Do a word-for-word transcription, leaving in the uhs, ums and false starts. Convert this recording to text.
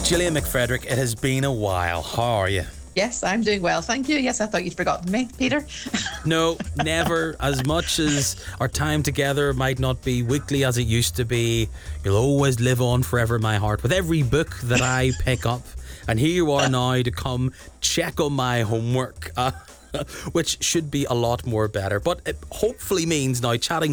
Gillian McFrederick, it has been a while. How are you? Yes, I'm doing well, thank you. Yes, I thought you'd forgotten me, Peter. No, never. As much as our time together might not be weekly as it used to be, you'll always live on forever in my heart with every book that I pick up. And here you are now to come check on my homework, uh, which should be a lot more better. But it hopefully means now chatting